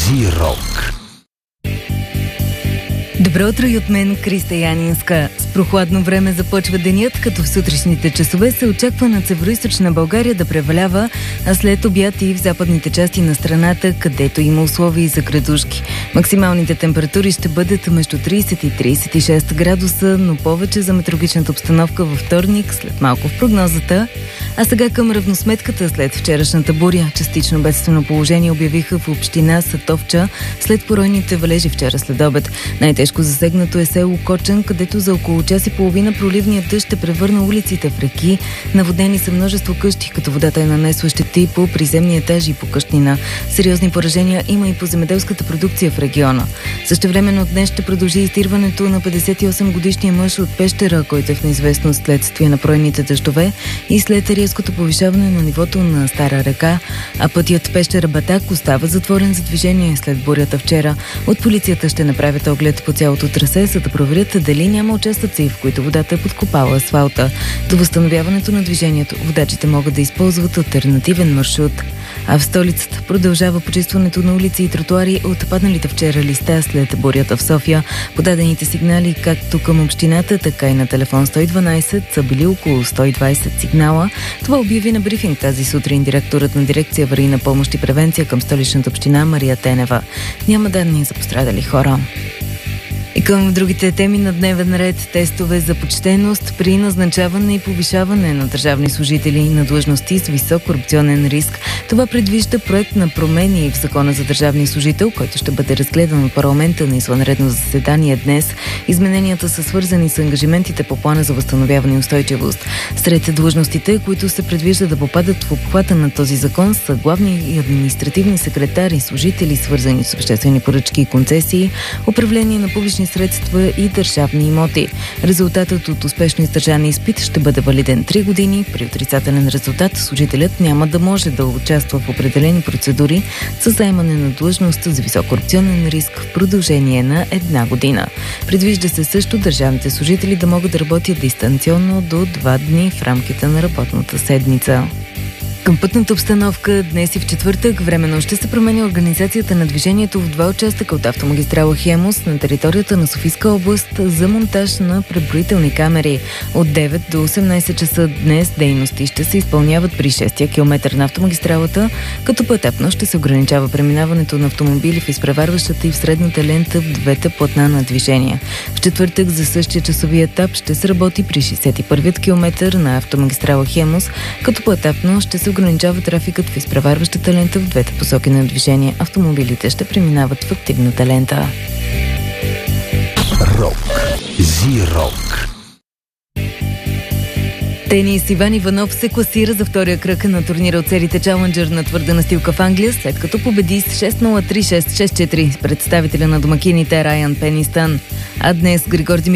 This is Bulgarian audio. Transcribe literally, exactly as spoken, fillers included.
Зирок. Добро утро и от мен, Криста Янинска. С прохладно време започва денят, като в сутрешните часове се очаква над североизточна България да превалява, а след обяд и в западните части на страната, където има условия за градушки. Максималните температури ще бъдат между трийсет и трийсет и шест градуса, но повече за метеорологичната обстановка във вторник, след малко в прогнозата. А сега към равносметката след вчерашната буря. Частично бедствено положение обявиха в община Сатовча след поройните валежи вчера след обед. Най-тежко засегнато е село Кочан, където за около час и половина проливният дъжд ще превърна улиците в реки. Наводнени са множество къщи, като водата е нанесла щети по приземни етажи и по къщнина. Сериозни поражения има и по земеделската продукция в региона. Същевременно днес ще продължи издирването на петдесет и осем годишния мъж от Пещера, който е в неизвестност следствие на пройните дъждове и след резкото повишаване на нивото на Стара река, а пътят Пещера-Батак остава затворен за движение след бурята вчера. От полицията ще направят оглед по цялото трасе, за да проверят дали няма участъци, в които водата е подкопала асфалта. До възстановяването на движението водачите могат да използват алтернативен маршрут. А в столицата продължава почистването на улици и тротуари от падналите вчера листа след бурята в София. Подадените сигнали както към общината, така и на телефон сто и дванайсет са били около сто и двайсет сигнала. Това обяви на брифинг тази сутрин директорът на дирекция аварийна помощ и превенция към столичната община Мария Тенева. Няма данни за пострадали хора. И към другите теми на дневен ред – тестове за почтеност при назначаване и повишаване на държавни служители на длъжности с висок корупционен риск. Това предвижда проект на промени в Закона за държавния служител, който ще бъде разгледан от парламента на извънредно заседание днес. Измененията са свързани с ангажиментите по плана за възстановяване и устойчивост. Сред длъжностите, които се предвижда да попадат в обхвата на този закон, са главни и административни секретари, служители, свързани с обществени поръчки и концесии, управление на публични средства и държавни имоти. Резултатът от успешно издържан изпит ще бъде валиден три години. При отрицателен резултат служителят няма да може да участва в определени процедури за заемане на длъжност с висок корупционен риск в продължение на една година. Предвижда се също държавните служители да могат да работят дистанционно до два дни в рамките на работната седмица. Към пътната обстановка днес и в четвъртък временно ще се променя организацията на движението в два участъка от автомагистрала Хемус на територията на Софийска област за монтаж на преброителни камери. От девет до осемнайсет часа днес дейности ще се изпълняват при шестия километър на автомагистралата, като поетапно ще се ограничава преминаването на автомобили в изпреварващата и в средната лента в двете платна на движение. В четвъртък за същия часови етап ще се работи при шейсет и първият километър на автомагистрала Хемус, като поетапно ще се ограничава трафикът в изпреварващата лента в двете посоки на движение. Автомобилите ще преминават в активната лента. Рок. Зирок. Тенис Иван Иванов се класира за втория кръг на турнира от серията Challenger на твърда настилка в Англия, след като победи с шест нула три шест шест четири представителя на домакините Райан Пенистън. А днес Григор Димитров